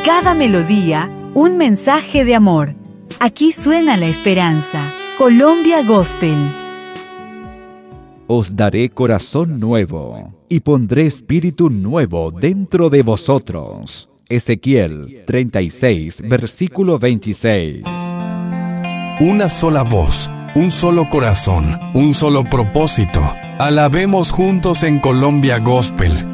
Cada melodía, un mensaje de amor. Aquí suena la esperanza. Colombia Gospel. Os daré corazón nuevo, y pondré espíritu nuevo dentro de vosotros. Ezequiel 36, versículo 26. Una sola voz, un solo corazón, un solo propósito. Alabemos juntos en Colombia Gospel.